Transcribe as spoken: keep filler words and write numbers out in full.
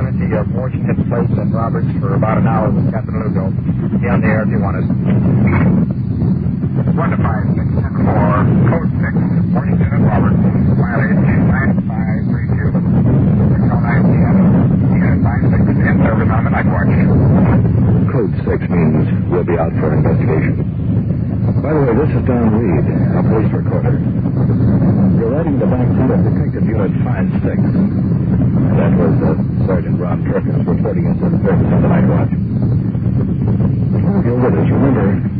opportunity of Washington Place and Roberts for about an hour with Captain Lugo. Be on the air if you want us. one to five six seven four, code six, Washington and Roberts, mileage nine five three two. Signal nine P M. Unit nine six in service on the night watch. Code six means we'll be out for investigation. By the way, this is Don Reed, a police recorder. You're writing the back seat of Detective Unit five six. That was uh, Sergeant Ron Perkins reporting into the service of the night watch. You're with us, remember...